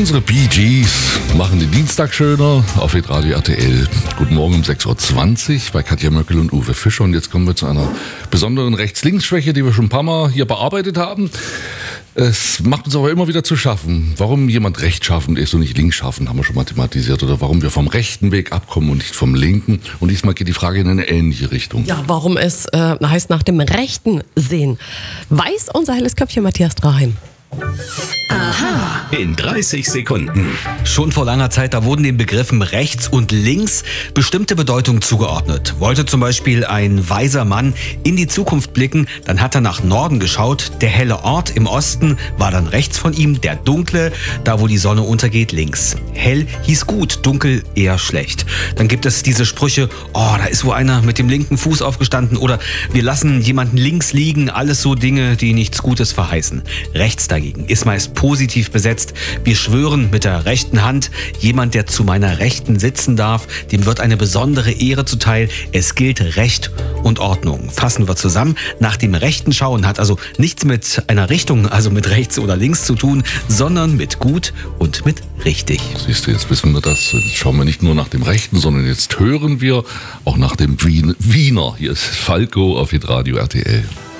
Unsere Bee Gees machen den Dienstag schöner auf Radio RTL. Guten Morgen um 6.20 Uhr bei Katja Möckel und Uwe Fischer. Und jetzt kommen wir zu einer besonderen Rechts-Links-Schwäche, die wir schon ein paar Mal hier bearbeitet haben. Es macht uns aber immer wieder zu schaffen. Warum jemand rechtschaffend ist und nicht linksschaffend, haben wir schon mal thematisiert. Oder warum wir vom rechten Weg abkommen und nicht vom linken. Und diesmal geht die Frage in eine ähnliche Richtung. Ja, warum es heißt nach dem Rechten sehen. Weiß unser helles Köpfchen Matthias Draheim. Aha. In 30 Sekunden. Schon vor langer Zeit, da wurden den Begriffen rechts und links bestimmte Bedeutungen zugeordnet. Wollte zum Beispiel ein weiser Mann in die Zukunft blicken, dann hat er nach Norden geschaut. Der helle Ort im Osten war dann rechts von ihm, der dunkle, da wo die Sonne untergeht, links. Hell hieß gut, dunkel eher schlecht. Dann gibt es diese Sprüche, oh, da ist wo einer mit dem linken Fuß aufgestanden oder wir lassen jemanden links liegen, alles so Dinge, die nichts Gutes verheißen. Rechts dagegen ist meist positiv besetzt. Wir schwören mit der rechten Hand, jemand, der zu meiner Rechten sitzen darf, dem wird eine besondere Ehre zuteil. Es gilt Recht und Ordnung. Fassen wir zusammen. Nach dem Rechten schauen hat also nichts mit einer Richtung, also mit rechts oder links zu tun, sondern mit gut und mit richtig. Siehst du, jetzt wissen wir das. Jetzt schauen wir nicht nur nach dem Rechten, sondern jetzt hören wir auch nach dem Wiener. Hier ist Falco auf Radio RTL.